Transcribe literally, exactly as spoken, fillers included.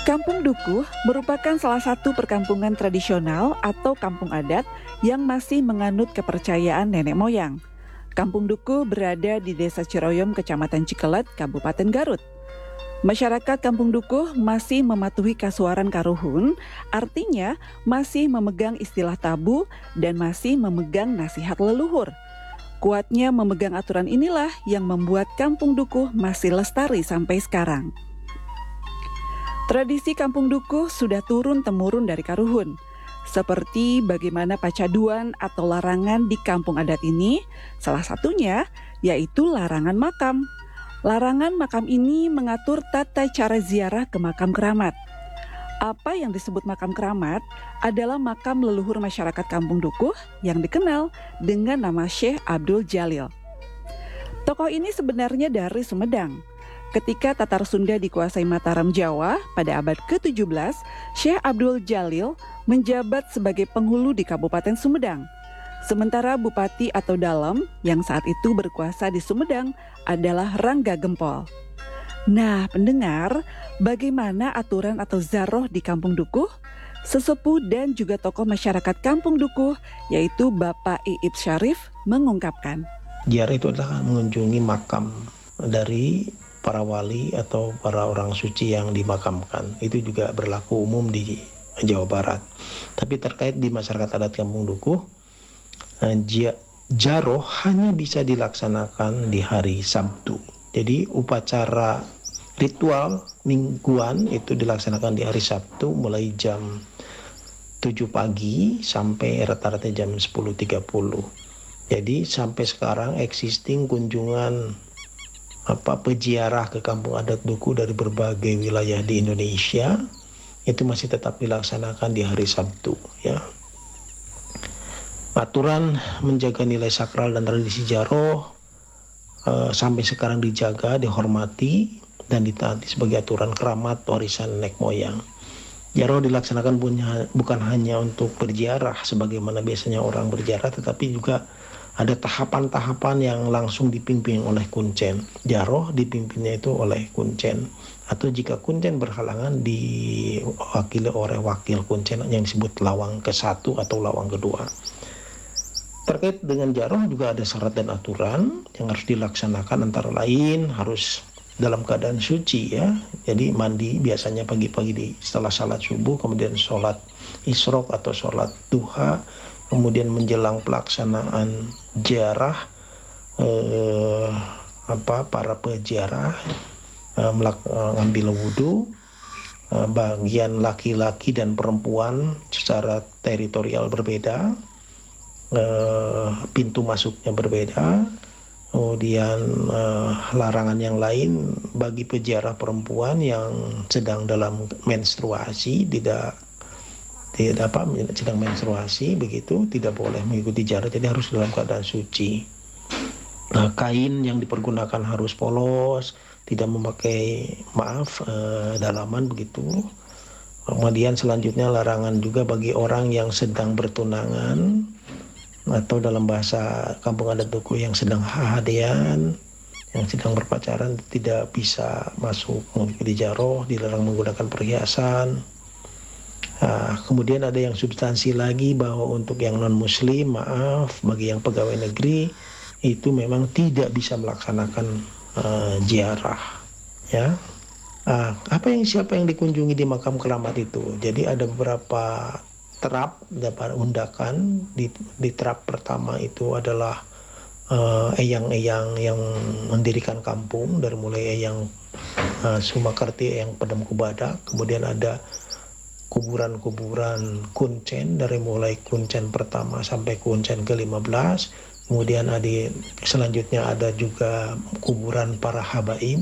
Kampung Dukuh merupakan salah satu perkampungan tradisional atau kampung adat yang masih menganut kepercayaan nenek moyang. Kampung Dukuh berada di Desa Ciroyom, Kecamatan Cikelet, Kabupaten Garut. Masyarakat Kampung Dukuh masih mematuhi kasuaran karuhun, artinya masih memegang istilah tabu dan masih memegang nasihat leluhur. Kuatnya memegang aturan inilah yang membuat Kampung Dukuh masih lestari sampai sekarang. Tradisi Kampung Dukuh sudah turun-temurun dari karuhun. Seperti bagaimana pacaduan atau larangan di kampung adat ini, salah satunya yaitu larangan makam. Larangan makam ini mengatur tata cara ziarah ke makam keramat. Apa yang disebut makam keramat adalah makam leluhur masyarakat Kampung Dukuh yang dikenal dengan nama Syekh Abdul Jalil. Tokoh ini sebenarnya dari Sumedang. Ketika Tatar Sunda dikuasai Mataram Jawa pada abad ke tujuh belas, Syekh Abdul Jalil menjabat sebagai penghulu di Kabupaten Sumedang. Sementara Bupati atau Dalem yang saat itu berkuasa di Sumedang adalah Rangga Gempol. Nah, pendengar, bagaimana aturan atau zaroh di Kampung Dukuh? Sesepuh dan juga tokoh masyarakat Kampung Dukuh, yaitu Bapak Iip Syarif, mengungkapkan. Ziarah itu adalah mengunjungi makam dari para wali atau para orang suci yang dimakamkan. Itu juga berlaku umum di Jawa Barat. Tapi terkait di masyarakat adat Kampung Dukuh, jaroh hanya bisa dilaksanakan di hari Sabtu. Jadi upacara ritual mingguan itu dilaksanakan di hari Sabtu mulai jam tujuh pagi sampai rata-rata jam sepuluh tiga puluh. Jadi sampai sekarang existing kunjungan apa peziarah ke kampung adat Dukuh dari berbagai wilayah di Indonesia itu masih tetap dilaksanakan di hari Sabtu, ya. Aturan menjaga nilai sakral dan tradisi jaroh eh, sampai sekarang dijaga, dihormati dan ditaati sebagai aturan keramat warisan nenek moyang. Jaroh dilaksanakan punya, bukan hanya untuk berziarah sebagaimana biasanya orang berziarah, tetapi juga ada tahapan-tahapan yang langsung dipimpin oleh kuncen. Jaroh dipimpinnya itu oleh kuncen. Atau jika kuncen berhalangan diwakili oleh wakil kuncen yang disebut lawang ke satu atau lawang kedua. Terkait dengan jaroh juga ada syarat dan aturan yang harus dilaksanakan, antara lain harus dalam keadaan suci, ya. Jadi mandi biasanya pagi-pagi di setelah salat subuh, kemudian sholat isrok atau sholat duha, kemudian menjelang pelaksanaan ziarah eh, apa para peziarah eh, melak, eh, ngambil wudhu, eh, bagian laki-laki dan perempuan secara teritorial berbeda, eh, pintu masuknya berbeda. Kemudian eh, larangan yang lain bagi peziarah perempuan yang sedang dalam menstruasi, tidak tidak apa sedang menstruasi begitu, tidak boleh mengikuti jarak, jadi harus dalam keadaan suci. Nah, kain yang dipergunakan harus polos, tidak memakai maaf eh, dalaman begitu. Kemudian selanjutnya larangan juga bagi orang yang sedang bertunangan atau dalam bahasa kampung adat Dukuh yang sedang hahadian, yang sedang berpacaran, tidak bisa masuk mengikuti jaroh, dilarang menggunakan perhiasan. Nah, kemudian ada yang substansi lagi bahwa untuk yang non muslim, maaf, bagi yang pegawai negeri itu memang tidak bisa melaksanakan uh, ziarah, ya. Uh, apa yang siapa yang dikunjungi di makam keramat itu? Jadi ada beberapa terap, beberapa undakan. Di, di terap pertama itu adalah uh, eyang-eyang yang mendirikan kampung, dari mulai eyang uh, Sumakerti, eyang Pedem Kubadak, kemudian ada kuburan-kuburan kuncen dari mulai kuncen pertama sampai kuncen ke lima belas. Kemudian ada selanjutnya ada juga kuburan para habaib